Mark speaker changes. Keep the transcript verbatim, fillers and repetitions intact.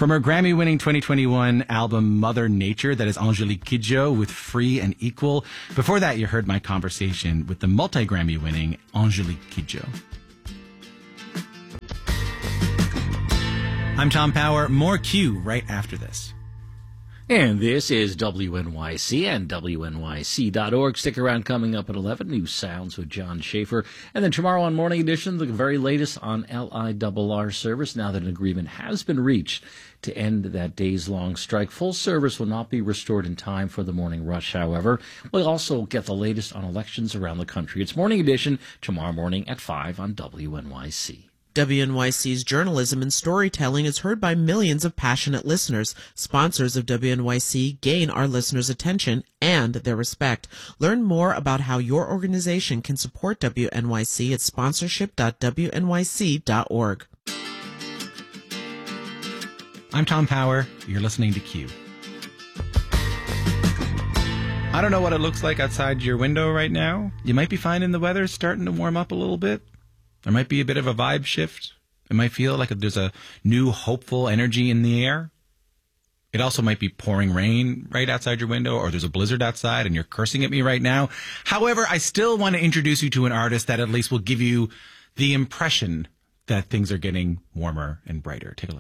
Speaker 1: From her Grammy-winning twenty twenty-one album Mother Nature, that is Angélique Kidjo with Free and Equal. Before that, you heard my conversation with the multi-Grammy-winning Angélique Kidjo. I'm Tom Power. More Q right after this.
Speaker 2: And this is W N Y C and W N Y C dot org. Stick around. Coming up at eleven, New Sounds with John Schaefer. And then tomorrow on Morning Edition, the very latest on L I R R service, now that an agreement has been reached to end that days-long strike. Full service will not be restored in time for the morning rush, however. We'll also get the latest on elections around the country. It's Morning Edition tomorrow morning at five on W N Y C.
Speaker 3: W N Y C's journalism and storytelling is heard by millions of passionate listeners. Sponsors of W N Y C gain our listeners' attention and their respect. Learn more about how your organization can support W N Y C at sponsorship dot W N Y C dot org.
Speaker 1: I'm Tom Power. You're listening to Q. I don't know what it looks like outside your window right now. You might be finding the weather starting to warm up a little bit. There might be a bit of a vibe shift. It might feel like there's a new hopeful energy in the air. It also might be pouring rain right outside your window, or there's a blizzard outside and you're cursing at me right now. However, I still want to introduce you to an artist that at least will give you the impression that things are getting warmer and brighter. Take a listen.